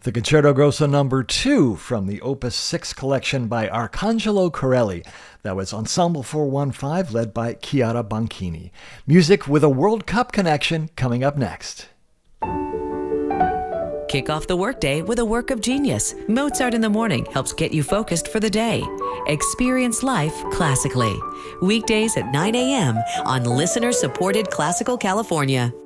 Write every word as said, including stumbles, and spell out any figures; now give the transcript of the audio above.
The Concerto Grosso number two from the Opus six collection by Arcangelo Corelli. That was Ensemble four one five led by Chiara Banchini. Music with a World Cup connection coming up next. Kick off the workday with a work of genius. Mozart in the Morning helps get you focused for the day. Experience life classically. Weekdays at nine a.m. on listener-supported Classical California.